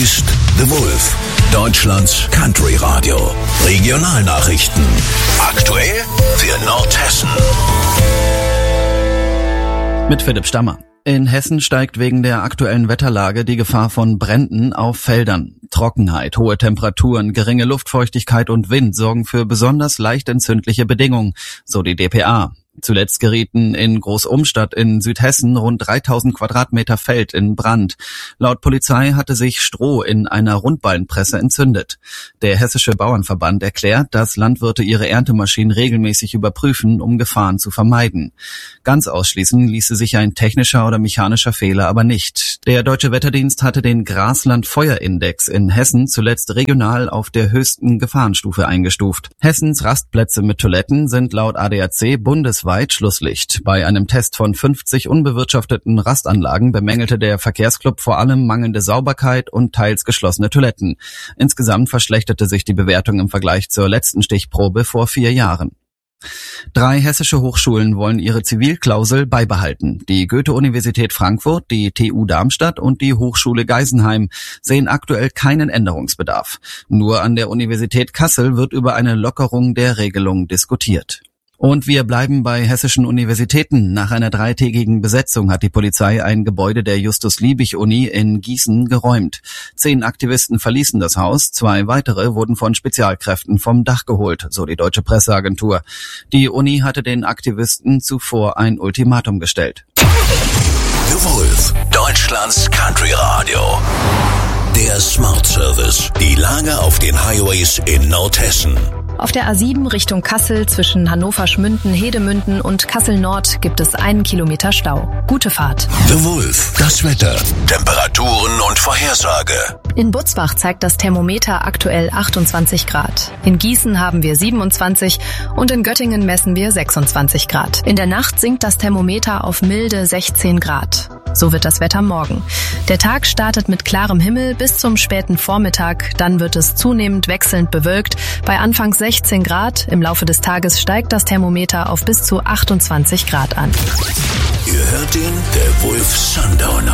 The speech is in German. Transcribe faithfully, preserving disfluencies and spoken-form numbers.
ist The Wolf, Deutschlands Country Radio. Regionalnachrichten. Aktuell für Nordhessen. Mit Philipp Stammer. In Hessen steigt wegen der aktuellen Wetterlage die Gefahr von Bränden auf Feldern. Trockenheit, hohe Temperaturen, geringe Luftfeuchtigkeit und Wind sorgen für besonders leicht entzündliche Bedingungen, so die D P A. Zuletzt gerieten in Großumstadt in Südhessen rund dreitausend Quadratmeter Feld in Brand. Laut Polizei hatte sich Stroh in einer Rundballenpresse entzündet. Der Hessische Bauernverband erklärt, dass Landwirte ihre Erntemaschinen regelmäßig überprüfen, um Gefahren zu vermeiden. Ganz ausschließen ließe sich ein technischer oder mechanischer Fehler aber nicht. Der Deutsche Wetterdienst hatte den Grasland-Feuerindex in Hessen zuletzt regional auf der höchsten Gefahrenstufe eingestuft. Hessens Rastplätze mit Toiletten sind laut A D A C bundesweit Schlusslicht. Bei einem Test von fünfzig unbewirtschafteten Rastanlagen bemängelte der Verkehrsclub vor allem mangelnde Sauberkeit und teils geschlossene Toiletten. Insgesamt verschlechterte sich die Bewertung im Vergleich zur letzten Stichprobe vor vier Jahren. Drei hessische Hochschulen wollen ihre Zivilklausel beibehalten. Die Goethe-Universität Frankfurt, die T U Darmstadt und die Hochschule Geisenheim sehen aktuell keinen Änderungsbedarf. Nur an der Universität Kassel wird über eine Lockerung der Regelung diskutiert. Und wir bleiben bei hessischen Universitäten. Nach einer dreitägigen Besetzung hat die Polizei ein Gebäude der Justus-Liebig-Uni in Gießen geräumt. Zehn Aktivisten verließen das Haus, zwei weitere wurden von Spezialkräften vom Dach geholt, so die Deutsche Presseagentur. Die Uni hatte den Aktivisten zuvor ein Ultimatum gestellt. The Wolf, Deutschlands Country Radio. Der Smart Service. Die Lage auf den Highways in Nordhessen. Auf der A sieben Richtung Kassel zwischen Hannover-Schmünden, Hedemünden und Kassel-Nord gibt es einen Kilometer Stau. Gute Fahrt. The Wolf, das Wetter, Temperaturen und Vorhersage. In Butzbach zeigt das Thermometer aktuell achtundzwanzig Grad. In Gießen haben wir siebenundzwanzig und in Göttingen messen wir sechsundzwanzig Grad. In der Nacht sinkt das Thermometer auf milde sechzehn Grad. So wird das Wetter morgen. Der Tag startet mit klarem Himmel bis zum späten Vormittag. Dann wird es zunehmend wechselnd bewölkt. Bei anfangs sechzehn Grad. Im Laufe des Tages steigt das Thermometer auf bis zu achtundzwanzig Grad an. Ihr hört den The Wolf Sundowner.